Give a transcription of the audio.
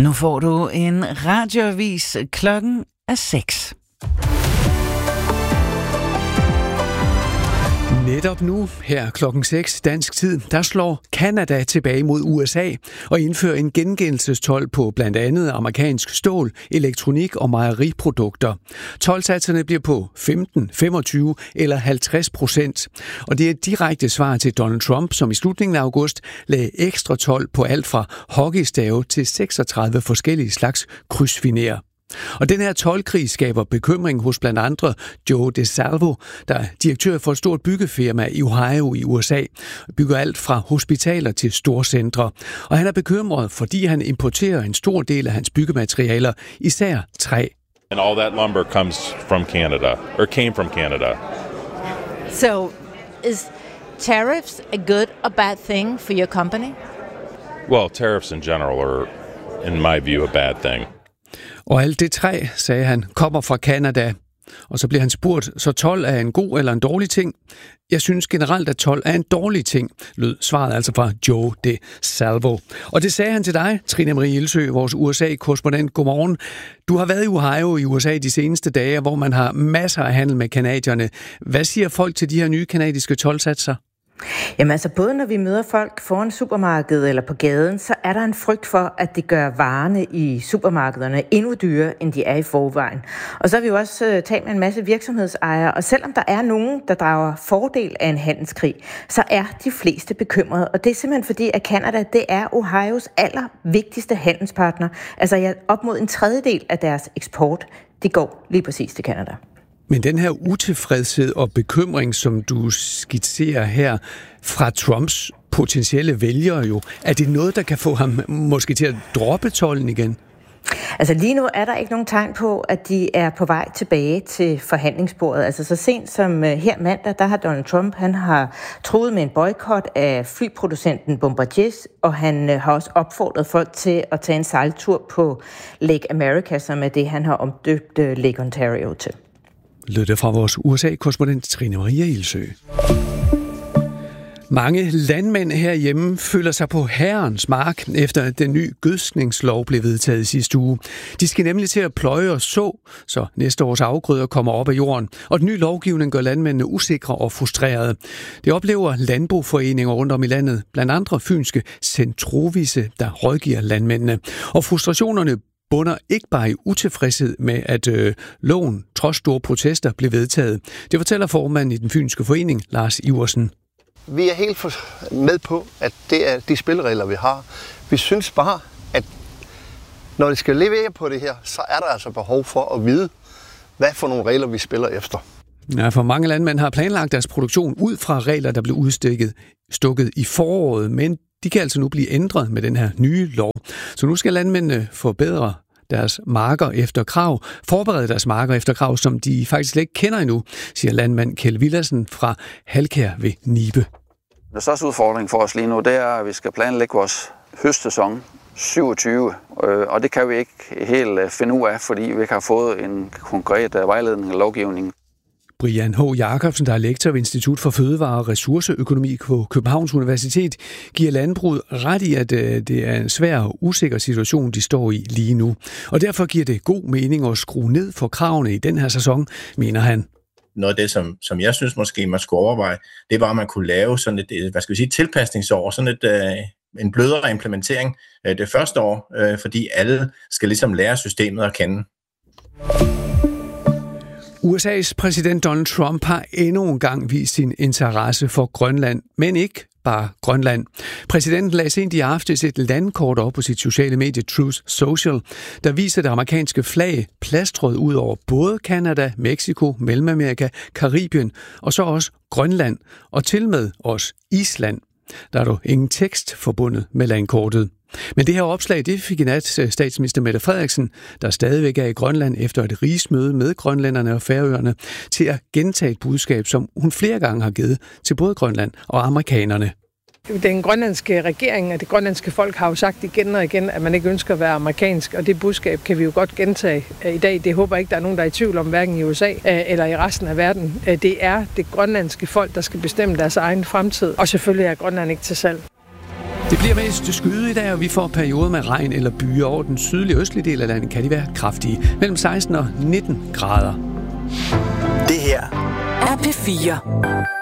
Nu får du en radioavis. Klokken er 6. Netop nu, her klokken 6 dansk tid, der slår Canada tilbage mod USA og indfører en gengældelsestold på blandt andet amerikansk stål, elektronik og mejeriprodukter. Toldsatserne bliver på 15, 25 eller 50%. Og det er et direkte svar til Donald Trump, som i slutningen af august lagde ekstra told på alt fra hockeystave til 36 forskellige slags krydsfiner. Og den her toldkrig skaber bekymring hos blandt andre Joe DeSalvo, der er direktør for et stort byggefirma i Ohio i USA, bygger alt fra hospitaler til storcentre. Og han er bekymret, fordi han importerer en stor del af hans byggematerialer, især træ. And all that lumber comes from Canada, or came from Canada. So, is tariffs a good or bad thing for your company? Well, tariffs in general are, in my view, a bad thing. Og alt det træ, sagde han, kommer fra Canada. Og så bliver han spurgt, så told er en god eller en dårlig ting? Jeg synes generelt, at told er en dårlig ting, lød svaret altså fra Joe DeSalvo. Og det sagde han til dig, Trine Marie Ilsø, vores USA-korrespondent. Godmorgen. Du har været i Ohio i USA de seneste dage, hvor man har masser af handel med canadierne. Hvad siger folk til de her nye canadiske toldsatser? Jamen altså, både når vi møder folk foran supermarkedet eller på gaden, så er der en frygt for, at det gør varerne i supermarkederne endnu dyrere, end de er i forvejen. Og så har vi jo også talt med en masse virksomhedsejere, og selvom der er nogen, der drager fordel af en handelskrig, så er de fleste bekymrede. Og det er simpelthen fordi, at Canada, det er Ohios allervigtigste handelspartner. Altså op mod en tredjedel af deres eksport, det går lige præcis til Canada. Men den her utilfredshed og bekymring, som du skitserer her fra Trumps potentielle vælgere jo, er det noget, der kan få ham måske til at droppe tolden igen? Altså lige nu er der ikke nogen tegn på, at de er på vej tilbage til forhandlingsbordet. Altså så sent som her mandag, der har Donald Trump, han har truet med en boykot af flyproducenten Bombardier, og han har også opfordret folk til at tage en sejltur på Lake America, som er det, han har omdøbt Lake Ontario til. Lød det fra vores USA-korrespondent Trine Marie Ilsø. Mange landmænd herhjemme føler sig på herrens mark, efter at den nye gødskningslov blev vedtaget sidste uge. De skal nemlig til at pløje og så næste års afgrøder kommer op af jorden. Og den nye lovgivning gør landmændene usikre og frustrerede. Det oplever landboforeninger rundt om i landet, blandt andre fynske Centrovise, der rådgiver landmændene. Og frustrationerne bunder ikke bare i utilfredshed med, at loven trods store protester blev vedtaget. Det fortæller formanden i den fynske forening, Lars Iversen. Vi er helt med på, at det er de spilleregler, vi har. Vi synes bare, at når det skal levere på det her, så er der altså behov for at vide, hvad for nogle regler vi spiller efter. Ja, for mange landmænd har planlagt deres produktion ud fra regler, der blev udstukket i foråret, men de kan altså nu blive ændret med den her nye lov. Så nu skal landmændene forbedre deres marker efter krav, forberede deres marker efter krav, som de faktisk slet ikke kender endnu, siger landmand Kjeld Villadsen fra Halkær ved Nibe. Den største udfordring for os lige nu, det er, at vi skal planlægge vores høstsæson 27, og det kan vi ikke helt finde ud af, fordi vi ikke har fået en konkret vejledning og lovgivning. Brian H. Jacobsen, der er lektor ved Institut for Fødevare og Ressourceøkonomi på Københavns Universitet, giver landbruget ret i, at det er en svær og usikker situation, de står i lige nu. Og derfor giver det god mening at skrue ned for kravene i den her sæson, mener han. Noget af det, som jeg synes måske, man skulle overveje, det var, at man kunne lave sådan et, tilpasningsår, sådan en blødere implementering det første år, fordi alle skal ligesom lære systemet at kende. USA's præsident Donald Trump har endnu en gang vist sin interesse for Grønland, men ikke bare Grønland. Præsidenten lagde sent i aftes et landkort op på sit sociale medie Truth Social, der viser det amerikanske flag plastret ud over både Canada, Mexico, Mellemamerika, Karibien og så også Grønland og til med også Island. Der er dog ingen tekst forbundet med landkortet. Men det her opslag, det fik i nat statsminister Mette Frederiksen, der stadigvæk er i Grønland efter et rigsmøde med grønlænderne og færøerne, til at gentage et budskab, som hun flere gange har givet til både Grønland og amerikanerne. Den grønlandske regering og det grønlandske folk har jo sagt igen og igen, at man ikke ønsker at være amerikansk, og det budskab kan vi jo godt gentage i dag. Det håber jeg ikke, der er nogen, der er i tvivl om, hverken i USA eller i resten af verden. Det er det grønlandske folk, der skal bestemme deres egen fremtid, og selvfølgelig er Grønland ikke til salg. Det bliver mest skyet i dag, og vi får perioder med regn eller byer. Over den sydlige og østlige del af landet kan de være kraftige. Mellem 16 og 19 grader. Det her er P4.